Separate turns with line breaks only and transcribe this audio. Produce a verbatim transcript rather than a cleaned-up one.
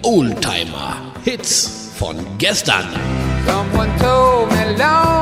Oldtimer. Hits von gestern.
Someone told me long